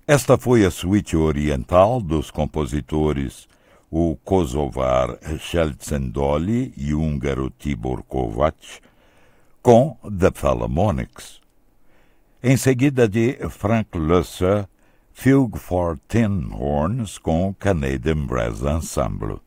Esta foi a suíte oriental dos compositores o kosovar Szelcendoli e o húngaro Tibor Kovacs, com The Philharmonics. Em seguida de Frank Loesser, Fugue for Tin Horns com Canadian Brass Ensemble.